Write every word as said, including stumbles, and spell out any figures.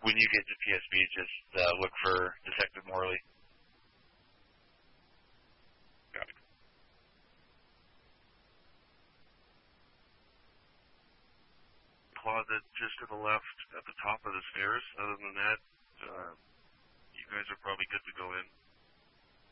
when you get to T S B, just uh, look for Detective Morley. Got it. Closet just to the left at the top of the stairs. Other than that, uh, you guys are probably good to go in.